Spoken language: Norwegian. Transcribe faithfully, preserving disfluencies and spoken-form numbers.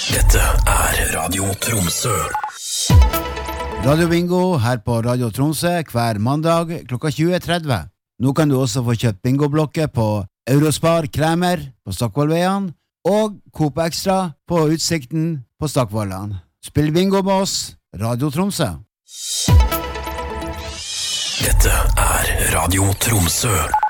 Dette er Radio Tromsø. Radio Bingo her på Radio Tromsø hver mandag klokka tjue tretti. Nå kan du også få kjøpt bingoblokker på Eurospar Kremer på Stockvollveien og Coop Extra på Utsikten på Stockvollan. Spill bingo med oss, Radio Tromsø. Dette er Radio Tromsø.